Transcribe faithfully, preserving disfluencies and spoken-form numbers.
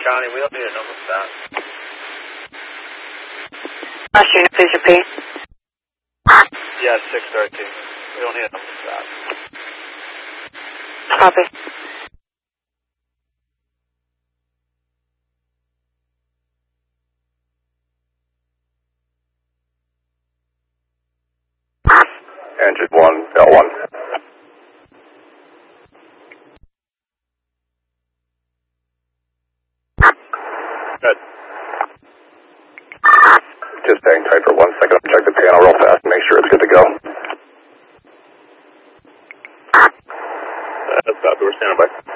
Connie, we don't need a number for that. Last unit, please repeat. Yeah, six thirteen. We don't need a number for that. Copy. Engine one, L one. Good. Just hang tight for one second. I'll check the panel real fast and make sure it's good to go. That's about, we're standing by.